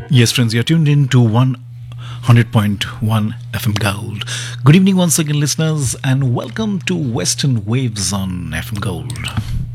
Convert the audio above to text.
Yes, friends, you're tuned in to 100.1 FM Gold. Good evening once again, listeners, and welcome to Western Waves on FM Gold.